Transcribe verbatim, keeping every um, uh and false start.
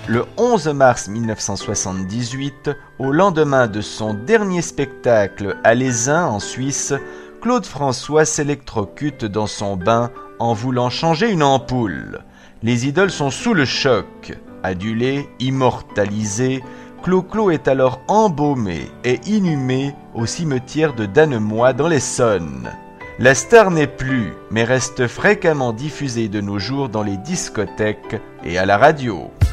Le onze mars mille neuf cent soixante-dix-huit, au lendemain de son dernier spectacle à l'Aisin en Suisse, Claude François s'électrocute dans son bain en voulant changer une ampoule. Les idoles sont sous le choc. Adulé, immortalisé, Clo-Clo est alors embaumé et inhumé au cimetière de Dannemois dans l'Essonne. La star n'est plus, mais reste fréquemment diffusée de nos jours dans les discothèques et à la radio.